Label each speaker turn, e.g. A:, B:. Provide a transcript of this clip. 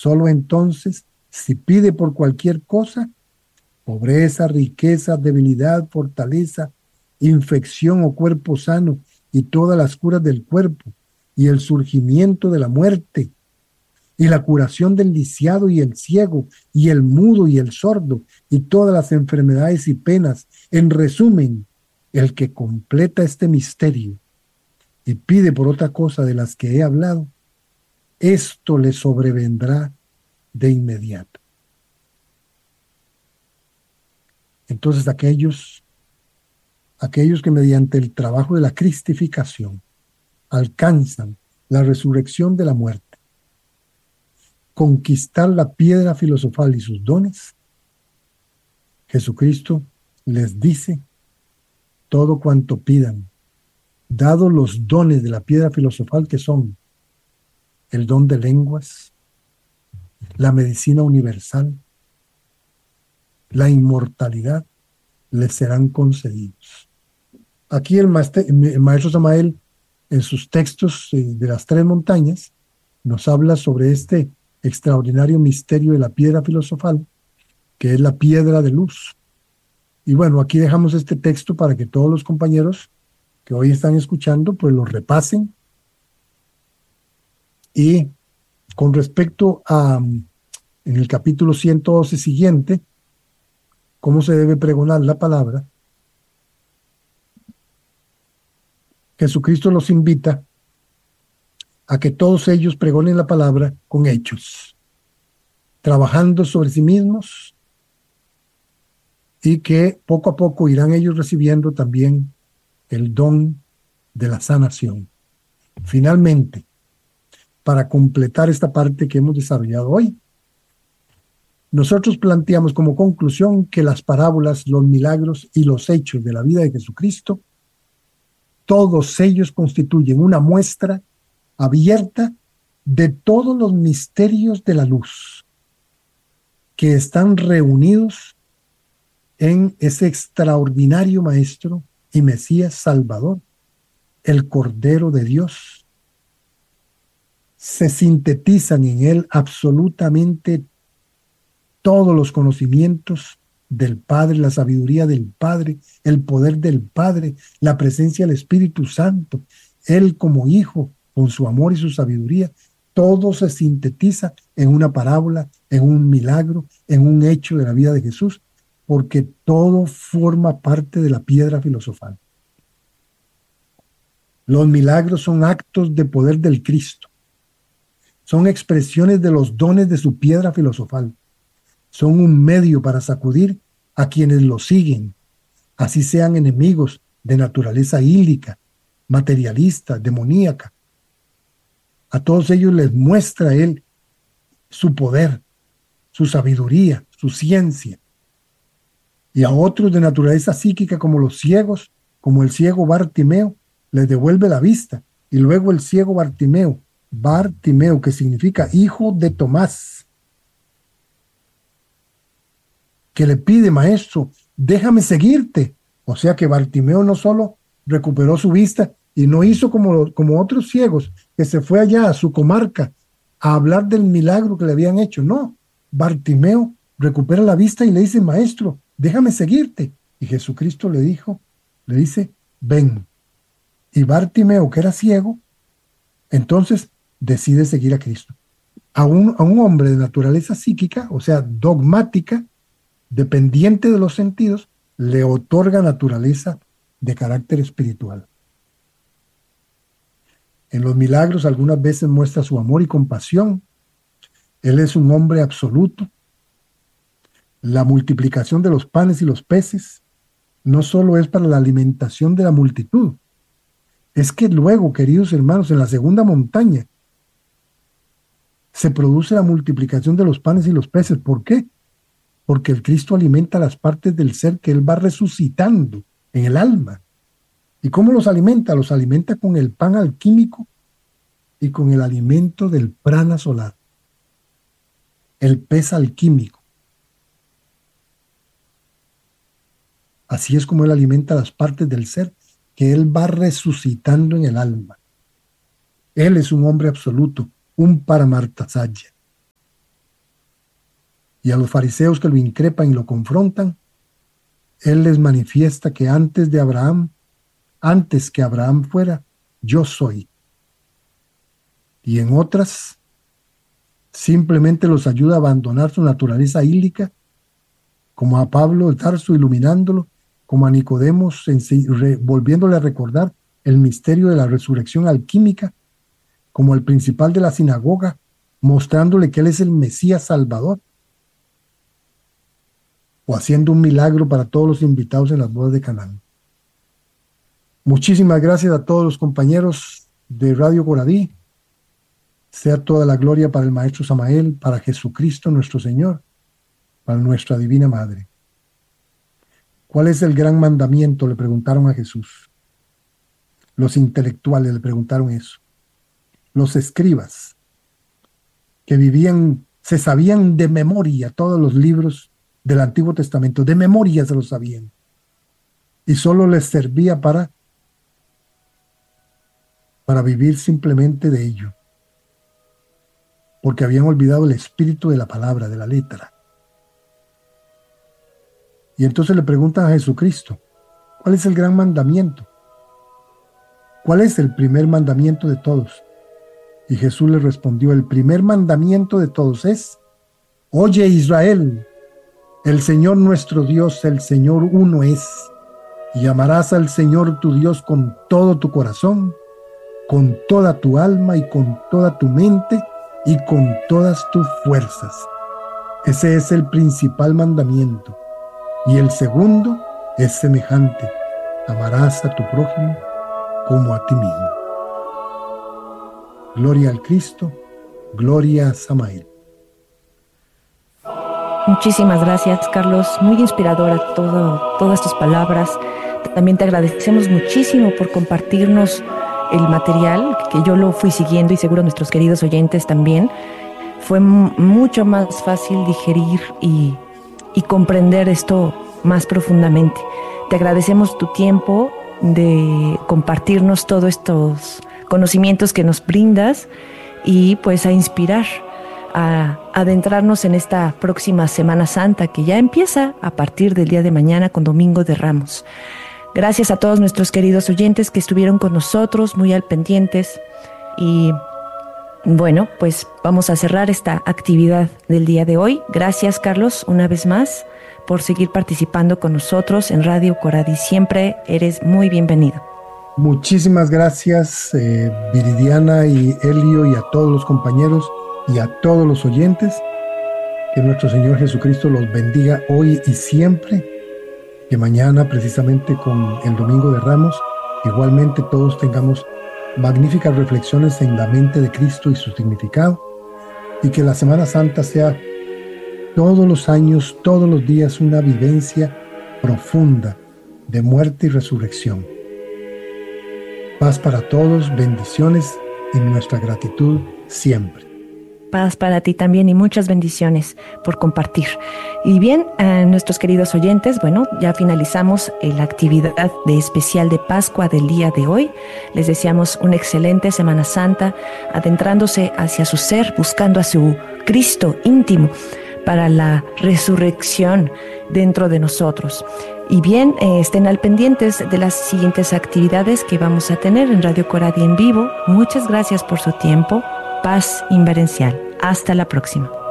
A: Solo entonces, si pide por cualquier cosa, pobreza, riqueza, debilidad, fortaleza, infección o cuerpo sano y todas las curas del cuerpo y el surgimiento de la muerte y la curación del lisiado y el ciego y el mudo y el sordo y todas las enfermedades y penas. En resumen, el que completa este misterio y pide por otra cosa de las que he hablado, esto le sobrevendrá de inmediato. Entonces aquellos que mediante el trabajo de la cristificación alcanzan la resurrección de la muerte, conquistar la piedra filosofal y sus dones, Jesucristo les dice todo cuanto pidan, dado los dones de la piedra filosofal que son el don de lenguas, la medicina universal, la inmortalidad, les serán concedidos. Aquí el maestro Samael, en sus textos de las tres montañas, nos habla sobre este extraordinario misterio de la piedra filosofal, que es la piedra de luz. Y bueno, aquí dejamos este texto para que todos los compañeros que hoy están escuchando, pues lo repasen. Y con respecto a, en el capítulo 112 siguiente, cómo se debe pregonar la palabra, Jesucristo los invita a que todos ellos pregonen la palabra con hechos, trabajando sobre sí mismos, y que poco a poco irán ellos recibiendo también el don de la sanación. Finalmente, para completar esta parte que hemos desarrollado hoy, nosotros planteamos como conclusión que las parábolas, los milagros y los hechos de la vida de Jesucristo, todos ellos constituyen una muestra abierta de todos los misterios de la luz que están reunidos en ese extraordinario Maestro y Mesías Salvador, el Cordero de Dios. Se sintetizan en él absolutamente todos los conocimientos del Padre, la sabiduría del Padre, el poder del Padre, la presencia del Espíritu Santo, él como Hijo, con su amor y su sabiduría. Todo se sintetiza en una parábola, en un milagro, en un hecho de la vida de Jesús, porque todo forma parte de la piedra filosofal. Los milagros son actos de poder del Cristo. Son expresiones de los dones de su piedra filosofal. Son un medio para sacudir a quienes lo siguen, así sean enemigos de naturaleza ílica, materialista, demoníaca. A todos ellos les muestra él su poder, su sabiduría, su ciencia. Y a otros de naturaleza psíquica, como los ciegos, como el ciego Bartimeo, les devuelve la vista. Y luego el ciego Bartimeo, que significa hijo de Tomás, que le pide: maestro, déjame seguirte. O sea que Bartimeo no solo recuperó su vista y no hizo como otros ciegos, que se fue allá a su comarca a hablar del milagro que le habían hecho. No, Bartimeo recupera la vista y le dice: maestro, déjame seguirte. Y Jesucristo le dice: ven. Y Bartimeo, que era ciego, entonces decide seguir a Cristo. A un hombre de naturaleza psíquica, o sea, dogmática, dependiente de los sentidos, le otorga naturaleza de carácter espiritual. En los milagros algunas veces muestra su amor y compasión. Él es un hombre absoluto. La multiplicación de los panes y los peces no solo es para la alimentación de la multitud, es que luego, queridos hermanos, en la segunda montaña se produce la multiplicación de los panes y los peces. ¿Por qué? Porque el Cristo alimenta las partes del ser que él va resucitando en el alma. ¿Y cómo los alimenta? Los alimenta con el pan alquímico y con el alimento del prana solar, el pez alquímico. Así es como él alimenta las partes del ser que él va resucitando en el alma. Él es un hombre absoluto, un Paramartasaya. Y a los fariseos que lo increpan y lo confrontan, él les manifiesta que antes que Abraham fuera, yo soy. Y en otras, simplemente los ayuda a abandonar su naturaleza ílica, como a Pablo de Tarso iluminándolo, como a Nicodemos volviéndole a recordar el misterio de la resurrección alquímica, como el principal de la sinagoga, mostrándole que él es el Mesías Salvador, o haciendo un milagro para todos los invitados en las bodas de Canaán. Muchísimas gracias a todos los compañeros de Radio Coradí. Sea toda la gloria para el Maestro Samael, para Jesucristo nuestro Señor, para nuestra Divina Madre. ¿Cuál es el gran mandamiento?, le preguntaron a Jesús. Los intelectuales le preguntaron eso. Los escribas, que se sabían de memoria todos los libros del Antiguo Testamento, de memoria se los sabían, y solo les servía para vivir simplemente de ello, porque habían olvidado el espíritu de la palabra, de la letra. Y entonces le preguntan a Jesucristo, ¿cuál es el gran mandamiento? ¿Cuál es el primer mandamiento de todos? Y Jesús le respondió, el primer mandamiento de todos es, oye Israel, el Señor nuestro Dios, el Señor uno es, y amarás al Señor tu Dios con todo tu corazón, con toda tu alma y con toda tu mente y con todas tus fuerzas. Ese es el principal mandamiento. Y el segundo es semejante, amarás a tu prójimo como a ti mismo. Gloria al Cristo, gloria a Samael.
B: Muchísimas gracias, Carlos. Muy inspiradora todas tus palabras. También te agradecemos muchísimo por compartirnos el material, que yo lo fui siguiendo y seguro nuestros queridos oyentes también. Fue mucho más fácil digerir y comprender esto más profundamente. Te agradecemos tu tiempo de compartirnos todos estos conocimientos que nos brindas y pues a inspirar, a adentrarnos en esta próxima Semana Santa que ya empieza a partir del día de mañana con Domingo de Ramos. Gracias a todos nuestros queridos oyentes que estuvieron con nosotros, muy al pendientes. Y bueno, pues vamos a cerrar esta actividad del día de hoy. Gracias, Carlos, una vez más por seguir participando con nosotros en Radio Coradí. Siempre eres muy bienvenido.
A: Muchísimas gracias, Viridiana y Elio, y a todos los compañeros y a todos los oyentes. Que nuestro Señor Jesucristo los bendiga hoy y siempre. Que mañana, precisamente con el Domingo de Ramos, igualmente todos tengamos magníficas reflexiones en la mente de Cristo y su significado, y que la Semana Santa sea todos los años, todos los días, una vivencia profunda de muerte y resurrección. Paz para todos, bendiciones y nuestra gratitud siempre.
B: Paz para ti también y muchas bendiciones por compartir. Y bien, a nuestros queridos oyentes, bueno, ya finalizamos la actividad de especial de Pascua del día de hoy. Les deseamos una excelente Semana Santa, adentrándose hacia su ser, buscando a su Cristo íntimo para la resurrección dentro de nosotros. Y bien, estén al pendientes de las siguientes actividades que vamos a tener en Radio Coradí en vivo. Muchas gracias por su tiempo. Paz inverencial. Hasta la próxima.